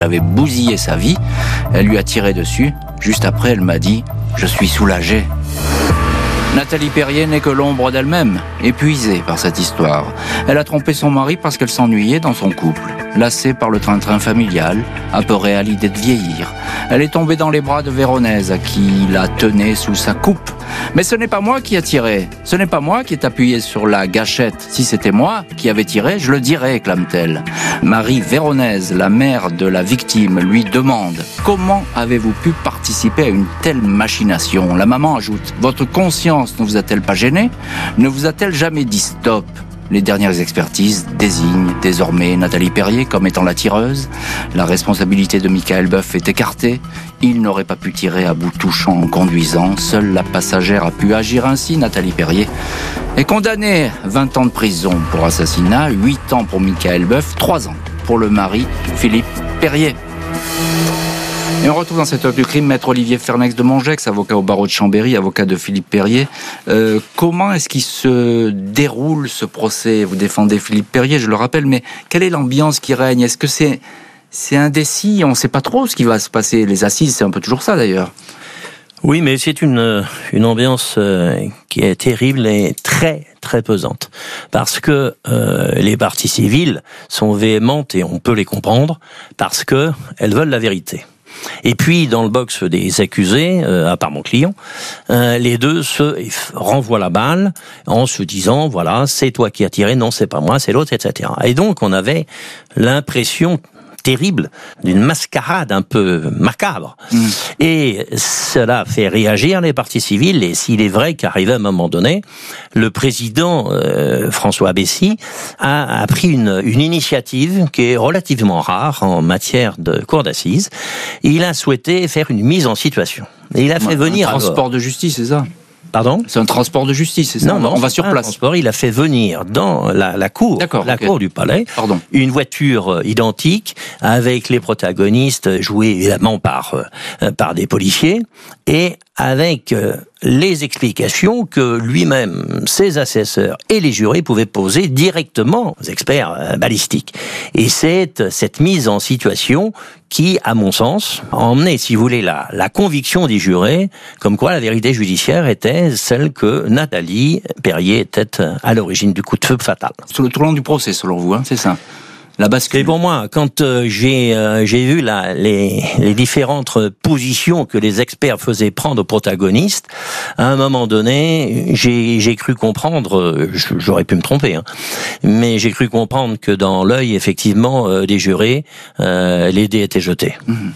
avait bousillé sa vie. Elle lui a tiré dessus. Juste après, elle m'a dit « Je suis soulagée ». Nathalie Perrier n'est que l'ombre d'elle-même, épuisée par cette histoire. Elle a trompé son mari parce qu'elle s'ennuyait dans son couple. Lassée par le train-train familial, apeurée à l'idée de vieillir, elle est tombée dans les bras de Véronèse, à qui la tenait sous sa coupe. Mais ce n'est pas moi qui a tiré, ce n'est pas moi qui est appuyé sur la gâchette. Si c'était moi qui avais tiré, je le dirais, clame-t-elle. Marie Véronèse, la mère de la victime, lui demande « Comment avez-vous pu participer à une telle machination ?» La maman ajoute « Votre conscience ne vous a-t-elle pas gêné ? Ne vous a-t-elle jamais dit stop ?» Les dernières expertises désignent désormais Nathalie Perrier comme étant la tireuse. La responsabilité de Michael Boeuf est écartée. Il n'aurait pas pu tirer à bout touchant en conduisant. Seule la passagère a pu agir ainsi. Nathalie Perrier est condamnée 20 ans de prison pour assassinat, 8 ans pour Michael Boeuf, 3 ans pour le mari Philippe Perrier. Et on retrouve dans cette œuvre du crime Maître Olivier Fernex de Montgex, avocat au barreau de Chambéry, avocat de Philippe Perrier. Comment est-ce qu'il se déroule ce procès ? Vous défendez Philippe Perrier, je le rappelle, mais quelle est l'ambiance qui règne ? Est-ce que c'est indécis ? On ne sait pas trop ce qui va se passer. Les assises, c'est un peu toujours ça d'ailleurs. Oui, mais c'est une ambiance qui est terrible et très très pesante, parce que les parties civiles sont véhémentes et on peut les comprendre parce que elles veulent la vérité. Et puis, dans le box des accusés, à part mon client, les deux se renvoient la balle en se disant, voilà, c'est toi qui as tiré, non, c'est pas moi, c'est l'autre, etc. Et donc, on avait l'impression terrible d'une mascarade un peu macabre. Et cela fait réagir les parties civiles, et s'il est vrai qu'arrivé à un moment donné, le président François Bessy a pris une initiative qui est relativement rare en matière de cour d'assises. Il a souhaité faire une mise en situation. Et il a fait venir un transport de justice, c'est ça ? Pardon ? C'est un transport de justice, c'est ça ? Non, on va sur place. Transport, il a fait venir dans la cour, cour du palais, une voiture identique avec les protagonistes joués évidemment par des policiers et avec les explications que lui-même, ses assesseurs et les jurés pouvaient poser directement aux experts balistiques. Et c'est cette mise en situation qui, à mon sens, a emmené, si vous voulez, la conviction des jurés, comme quoi la vérité judiciaire était celle que Nathalie Perrier était à l'origine du coup de feu fatal. Sur le tournant du procès, selon vous, c'est ça ? La bascule. Et pour moi, quand j'ai vu les différentes positions que les experts faisaient prendre aux protagonistes, à un moment donné, j'ai cru comprendre, j'aurais pu me tromper, mais j'ai cru comprendre que dans l'œil, effectivement, des jurés, les dés étaient jetés.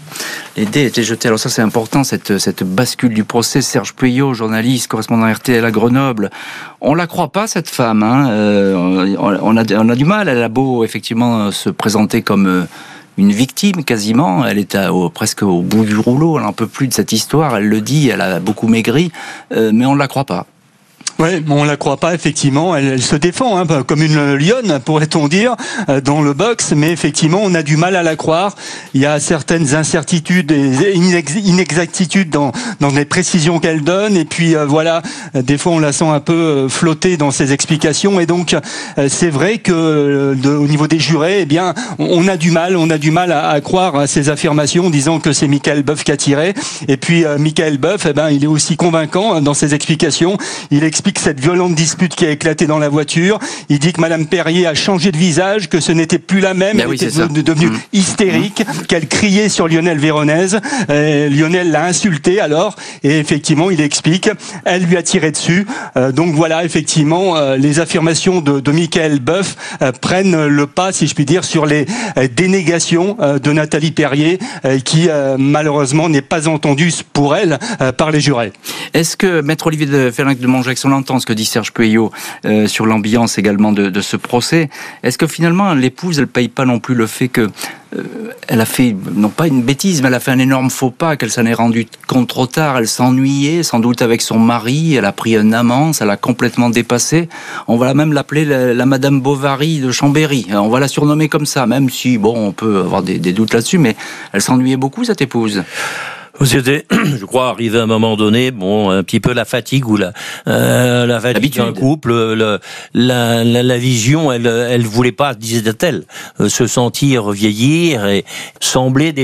Les dés étaient jetés. Alors ça, c'est important, cette bascule du procès. Serge Puyot, journaliste, correspondant RTL à Grenoble. On la croit pas, cette femme. On a du mal. Elle a beau, effectivement, se présenter comme une victime, quasiment. Elle est presque au bout du rouleau. Elle n'en peut plus de cette histoire. Elle le dit, elle a beaucoup maigri. Mais on ne la croit pas. Ouais, on la croit pas, effectivement. Elle se défend, comme une lionne, pourrait-on dire, dans le box. Mais effectivement, on a du mal à la croire. Il y a certaines incertitudes et inexactitudes dans les précisions qu'elle donne. Et puis voilà, des fois on la sent un peu flotter dans ses explications. Et donc c'est vrai que au niveau des jurés, eh bien, on a du mal à croire à ces affirmations, disant que c'est Michael Boeuf qui a tiré. Et puis Michael Boeuf, il est aussi convaincant dans ses explications. Il explique cette violente dispute qui a éclaté dans la voiture. Il dit que Madame Perrier a changé de visage, que ce n'était plus la même, elle était devenue hystérique, qu'elle criait sur Lionel Véronèse. Lionel l'a insulté alors, et effectivement, il explique, elle lui a tiré dessus. Donc voilà, effectivement, les affirmations de Michael Boeuf prennent le pas, si je puis dire, sur les dénégations de Nathalie Perrier, qui malheureusement n'est pas entendue pour elle par les jurés. Est-ce que Maître Olivier Fernex de Montgex, on entend ce que dit Serge Puyot sur l'ambiance également de ce procès. Est-ce que finalement l'épouse, elle paye pas non plus le fait que elle a fait, non pas une bêtise, mais elle a fait un énorme faux pas, qu'elle s'en est rendue compte trop tard, elle s'ennuyait sans doute avec son mari, elle a pris un amant, ça l'a complètement dépassée. On va même l'appeler la Madame Bovary de Chambéry. On va la surnommer comme ça, même si, bon, on peut avoir des doutes là-dessus, mais elle s'ennuyait beaucoup, cette épouse. C'était, je crois, arrivé à un moment donné, bon, un petit peu la fatigue ou la fatigue d'un couple, la vision, elle voulait pas, disait-elle, se sentir vieillir et sembler